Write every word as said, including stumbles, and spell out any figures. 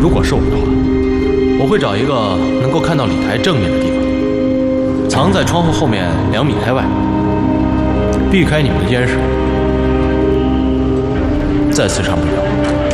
如果是我的话，我会找一个能够看到礼台正面的地方，藏在窗户后面两米开外，避开你们的监视。再次上不了，